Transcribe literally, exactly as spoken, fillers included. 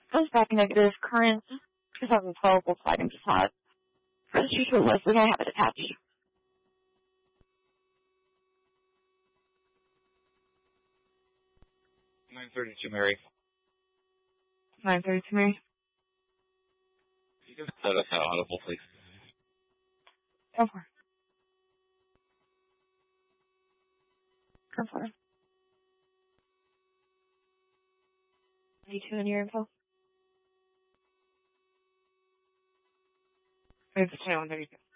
Goes back negative. Current twenty twelve Volkswagen Passat. Registration Leslie, I have it attached. nine thirty-two, Mary. nine thirty-two, Mary. You can let us know audible, please. Go for it. Go for it. ninety-two in your info. It's twenty-one thirty-two.